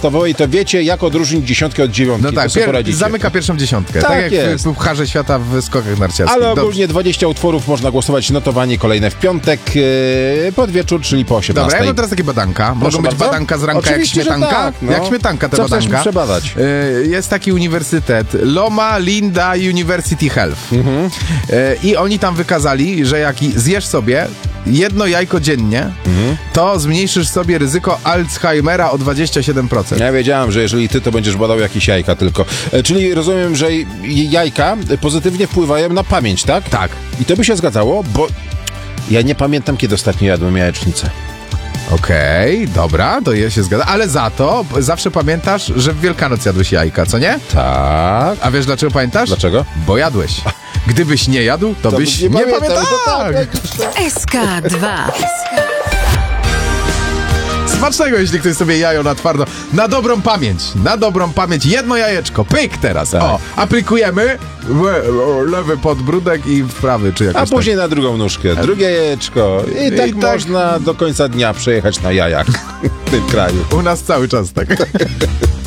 podstawowej, to wiecie, jak odróżnić dziesiątkę od dziewiątki. No tak, zamyka pierwszą dziesiątkę. Tak jak jest. w Pucharze Świata w skokach narciarskich. Ale ogólnie 20 utworów można głosować, notowanie kolejne w piątek pod wieczór, czyli po 18. Dobra, ja mam teraz takie badanka. Mogą być bardzo? badanka z ranka Oczywiście, jak śmietanka. tak, no. Jak śmietanka te Co chcesz badanka. mi przebadać? Jest taki uniwersytet Loma Linda University Health. I oni tam wykazali, że jak zjesz sobie jedno jajko dziennie, to zmniejszysz sobie ryzyko Alzheimera o 27%. Ja wiedziałem, że jeżeli ty, to będziesz badał jakieś jajka tylko. Czyli rozumiem, że jajka pozytywnie wpływają na pamięć, tak? Tak. I to by się zgadzało, bo ja nie pamiętam, kiedy ostatnio jadłem jajecznicę. Okej, dobra, to się zgadza. Ale za to zawsze pamiętasz, że w Wielkanoc jadłeś jajka, co nie? Tak. A wiesz dlaczego pamiętasz? Dlaczego? Bo jadłeś. Gdybyś nie jadł, to byś nie pamiętał. Tak. SK2. Smacznego, jeśli ktoś sobie jajo na twardo. Na dobrą pamięć. Jedno jajeczko. Pyk teraz. Tak. O, aplikujemy w lewy podbródek i w prawy, czy jakoś A później na drugą nóżkę, drugie jajeczko. I tak można do końca dnia przejechać na jajach w tym kraju. U nas cały czas tak.